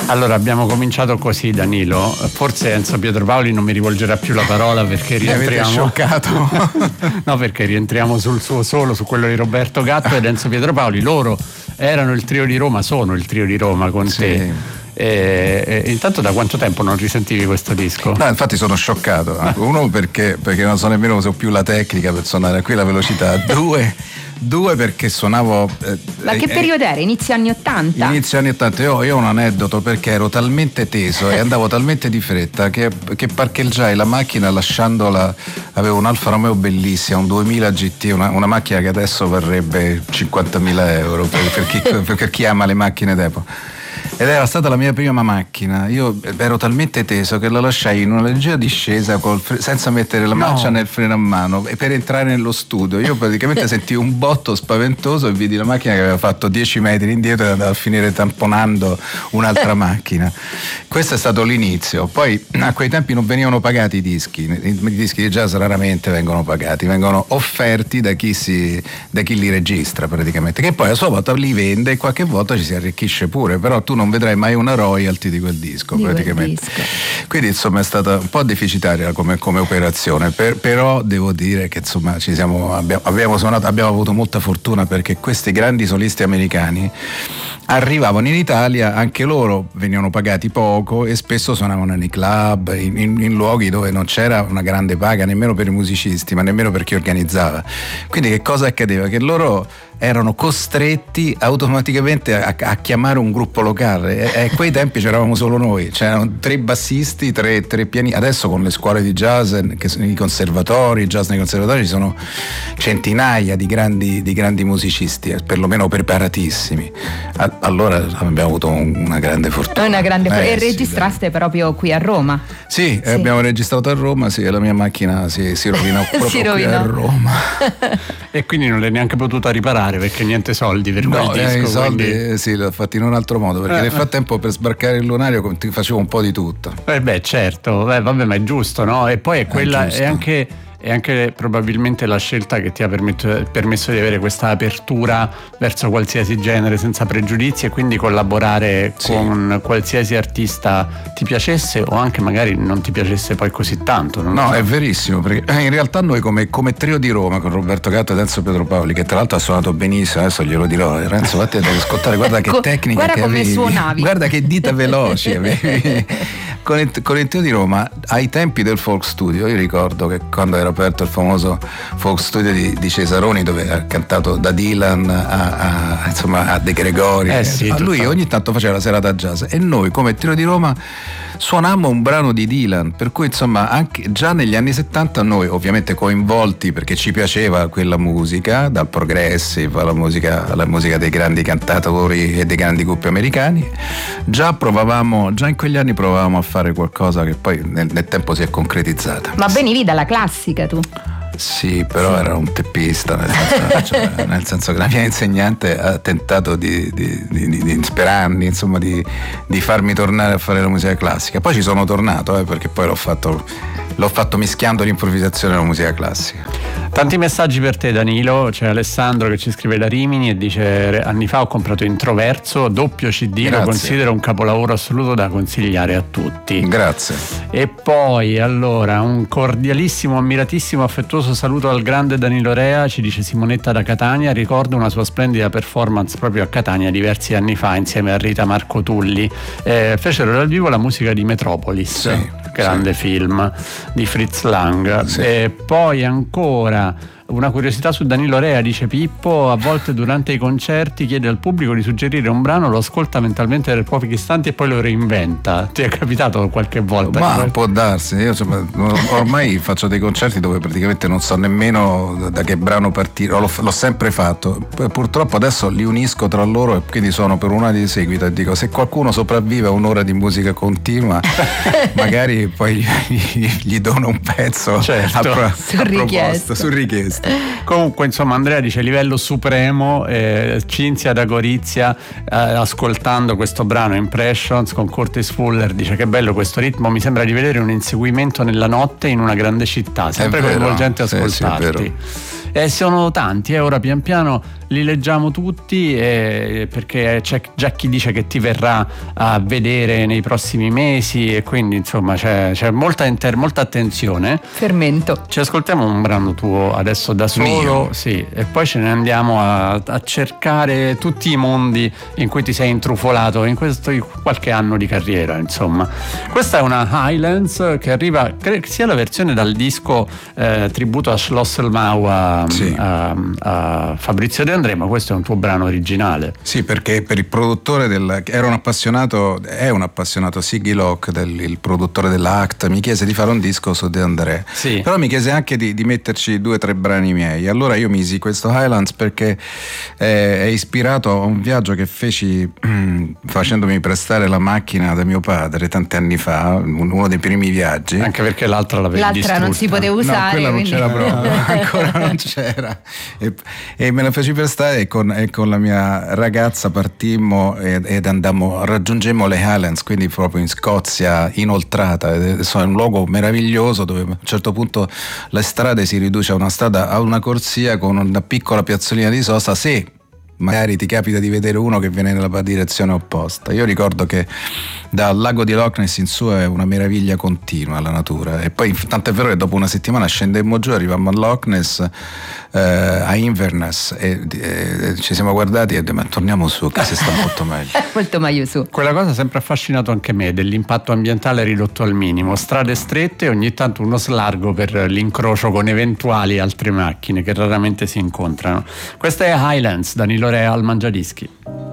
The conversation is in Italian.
Allora, abbiamo cominciato così, Danilo. Forse Enzo Pietropavoli non mi rivolgerà più la parola perché rientriamo. Scioccato. No, perché rientriamo sul suo solo, su quello di Roberto Gatto ed Enzo Pietropavoli. Loro erano il trio di Roma, sono il trio di Roma con te. E intanto da quanto tempo non risentivi questo disco? No, infatti sono scioccato. Uno perché non so nemmeno se ho più la tecnica per suonare qui la velocità. Due perché suonavo. Ma che periodo era? Inizi anni 80? Inizio anni 80. Io ho un aneddoto perché ero talmente teso e andavo talmente di fretta che parcheggiai la macchina lasciandola. Avevo un Alfa Romeo bellissima, un 2000 GT, una macchina che adesso varrebbe 50.000 euro per chi ama le macchine d'epoca. Ed era stata la mia prima macchina. Io ero talmente teso che la lasciai in una leggera discesa senza mettere la marcia nel freno a mano, e per entrare nello studio io praticamente sentii un botto spaventoso e vidi la macchina che aveva fatto 10 metri indietro e andava a finire tamponando un'altra macchina. Questo è stato l'inizio. Poi a quei tempi non venivano pagati i dischi. I dischi di jazz raramente vengono pagati, vengono offerti da chi li registra praticamente, che poi a sua volta li vende e qualche volta ci si arricchisce pure, però tu non vedrai mai una royalty di quel disco praticamente. Quindi insomma è stata un po' deficitaria come operazione, però devo dire che insomma abbiamo avuto molta fortuna, perché questi grandi solisti americani arrivavano in Italia, anche loro venivano pagati poco e spesso suonavano nei club, in luoghi dove non c'era una grande paga nemmeno per i musicisti, ma nemmeno per chi organizzava. Quindi che cosa accadeva? Che loro erano costretti automaticamente a chiamare un gruppo locale, e a quei tempi c'eravamo solo noi, c'erano 3 bassisti, 3 piani. Adesso con le scuole di jazz, che sono i conservatori, jazz nei conservatori, ci sono centinaia di grandi musicisti, perlomeno preparatissimi. Allora abbiamo avuto una grande fortuna. E registraste proprio qui a Roma? Sì, abbiamo registrato a Roma, sì, e la mia macchina si rovinò proprio qui a Roma. E quindi non l'hai neanche potuta riparare perché niente soldi per quel disco. I soldi sì, l'ho fatti in un altro modo, perché nel frattempo per sbarcare il lunario facevo un po' di tutto. Certo, vabbè, ma è giusto, no? E poi è anche probabilmente la scelta che ti ha permesso di avere questa apertura verso qualsiasi genere senza pregiudizi, e quindi collaborare con qualsiasi artista ti piacesse o anche magari non ti piacesse poi così tanto. No, è verissimo, perché in realtà noi come trio di Roma con Roberto Gatto ed Enzo Pietropavoli, che tra l'altro ha suonato benissimo, adesso glielo dirò, Renzo, vatti ad ascoltare, guarda che tecnica che avevi, suonavi. Guarda che dita veloci avevi. Con il trio di Roma, ai tempi del Folk Studio, io ricordo che quando era aperto il famoso Folk Studio di Cesaroni, dove ha cantato da Dylan a De Gregori, lui ogni tanto faceva la serata jazz, e noi come trio di Roma suonammo un brano di Dylan, per cui insomma anche già negli anni 70 noi, ovviamente coinvolti perché ci piaceva quella musica, dal progressive alla musica dei grandi cantatori e dei grandi gruppi americani, già in quegli anni provavamo a fare qualcosa che poi nel tempo si è concretizzata. Ma venivi dalla classica tu? Sì, però era un teppista, nel senso che la mia insegnante ha tentato per anni, insomma, di farmi tornare a fare la musica classica. Poi ci sono tornato, perché poi l'ho fatto mischiando l'improvvisazione e la musica classica. Tanti messaggi per te, Danilo. C'è Alessandro che ci scrive da Rimini e dice: anni fa ho comprato Introverso, doppio CD. Grazie. Lo considero un capolavoro assoluto da consigliare a tutti. Grazie. E poi allora un cordialissimo, ammiratissimo, affettuoso saluto al grande Danilo Rea, ci dice Simonetta da Catania. Ricordo una sua splendida performance proprio a Catania diversi anni fa insieme a Rita Marco Tulli. Fecero dal vivo la musica di Metropolis, grande film di Fritz Lang. E poi ancora una curiosità su Danilo Rea, dice Pippo: a volte durante i concerti chiede al pubblico di suggerire un brano, lo ascolta mentalmente per pochi istanti e poi lo reinventa. Ti è capitato qualche volta? Ma può darsi, io ormai faccio dei concerti dove praticamente non so nemmeno da che brano partire, l'ho sempre fatto, purtroppo adesso li unisco tra loro e quindi suono per un'ora di seguito e dico: se qualcuno sopravvive a un'ora di musica continua magari poi gli dono un pezzo su richiesta. Comunque insomma Andrea dice livello supremo. Cinzia da Gorizia, ascoltando questo brano Impressions con Curtis Fuller, dice: che bello questo ritmo, mi sembra di vedere un inseguimento nella notte in una grande città, sempre coinvolgente ascoltarti. Sono tanti, ora pian piano li leggiamo tutti, perché c'è già chi dice che ti verrà a vedere nei prossimi mesi, e quindi insomma c'è molta attenzione. Fermento. Ci ascoltiamo un brano tuo adesso da solo, sì, e poi ce ne andiamo a cercare tutti i mondi in cui ti sei intrufolato in questo qualche anno di carriera, insomma. Questa è una Highlands che arriva, credo che sia la versione dal disco tributo a Schlosselmau a Fabrizio De André, ma questo è un tuo brano originale. Sì, perché per il produttore è un appassionato Siggy Locke, il produttore dell'Act, mi chiese di fare un disco su De André. Sì. Però mi chiese anche di metterci 2 o 3 brani miei. Allora io misi questo Highlands perché è ispirato a un viaggio che feci facendomi prestare la macchina da mio padre tanti anni fa, uno dei primi viaggi. Anche perché l'altra distrutta. Non si poteva usare. No, quella quindi... non c'era proprio, ancora non c'era. E me la feci prestare, e con la mia ragazza partimmo ed raggiungemmo le Highlands, quindi proprio in Scozia inoltrata. È un luogo meraviglioso dove a un certo punto le strade si riduce a una corsia con una piccola piazzolina di sosta, se magari ti capita di vedere uno che viene nella direzione opposta. Io ricordo che dal lago di Loch Ness in su è una meraviglia continua la natura, e poi tant'è vero che dopo una settimana scendemmo giù, arrivammo a Loch Ness, a Inverness, e ci siamo guardati e detto: ma torniamo su che si sta molto meglio. Molto meglio su. Quella cosa ha sempre affascinato anche me, dell'impatto ambientale ridotto al minimo, strade strette e ogni tanto uno slargo per l'incrocio con eventuali altre macchine che raramente si incontrano. Questa è Highlands, Danilo Rea al Mangiadischi.